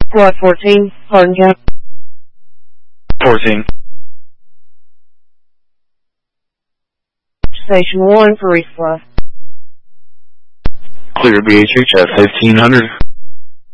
Squad 14, Hardin County. 14. Station 1 for resupply. Clear BHH at 1500.